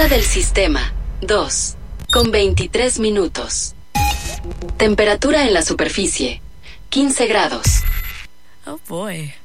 Hora del sistema, 2, con 23 minutos. Temperatura en la superficie, 15 grados. Oh boy.